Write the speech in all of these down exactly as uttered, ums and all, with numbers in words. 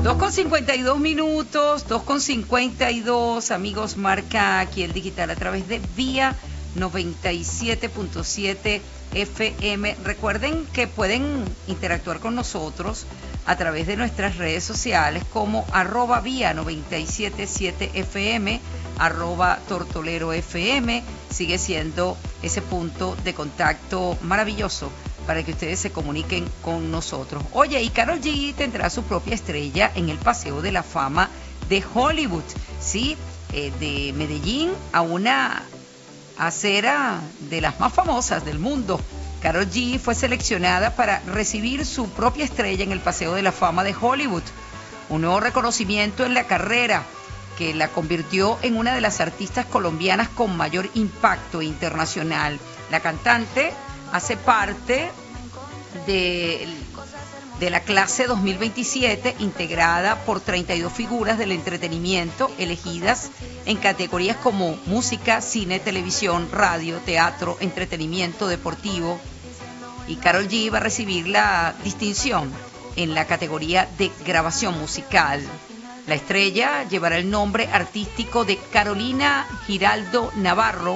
dos con cincuenta y dos minutos, dos con cincuenta y dos, amigos, marca aquí el digital a través de Vía noventa y siete punto siete F M. Recuerden que pueden interactuar con nosotros a través de nuestras redes sociales como arroba Vía noventa y siete punto siete F M, arroba Tortolero F M. Sigue siendo ese punto de contacto maravilloso para que ustedes se comuniquen con nosotros. Oye, y Karol G tendrá su propia estrella en el Paseo de la Fama de Hollywood, ¿sí? Eh, de Medellín a una acera de las más famosas del mundo. Karol G fue seleccionada para recibir su propia estrella en el Paseo de la Fama de Hollywood, un nuevo reconocimiento en la carrera que la convirtió en una de las artistas colombianas con mayor impacto internacional. La cantante hace parte de, de la clase dos mil veintisiete, integrada por treinta y dos figuras del entretenimiento elegidas en categorías como música, cine, televisión, radio, teatro, entretenimiento deportivo. Y Karol G va a recibir la distinción en la categoría de grabación musical. La estrella llevará el nombre artístico de Carolina Giraldo Navarro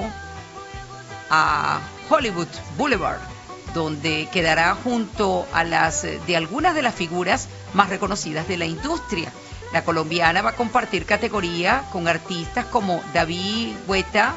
a Hollywood Boulevard, donde quedará junto a las de algunas de las figuras más reconocidas de la industria. La colombiana va a compartir categoría con artistas como David Guetta,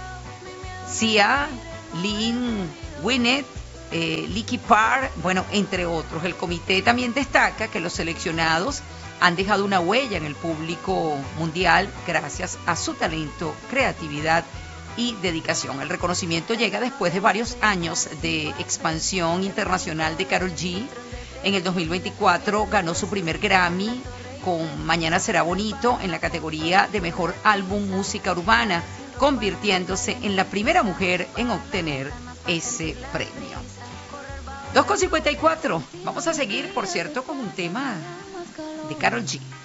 Sia, Lynn Winnet, eh, Licky Parr, bueno, entre otros. El comité también destaca que los seleccionados han dejado una huella en el público mundial gracias a su talento, creatividad y dedicación. El reconocimiento llega después de varios años de expansión internacional de Karol G. En el dos mil veinticuatro ganó su primer Grammy con Mañana será bonito en la categoría de mejor álbum música urbana, convirtiéndose en la primera mujer en obtener ese premio. dos con cincuenta y cuatro. Vamos a seguir, por cierto, con un tema de Karol G.